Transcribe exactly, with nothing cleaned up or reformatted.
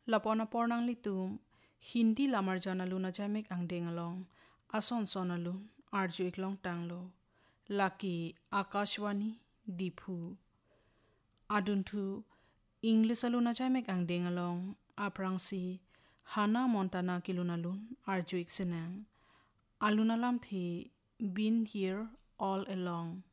lapona pornang litum Hindi lamar jana luna jamek ang dengalong ason sonalu arju iklong tanglo laki Akashwani Diphu aduntu English aluna jamek ang dengalong aprangsi Hana Montana kilunalun arju iksenang aluna lam thi been here all along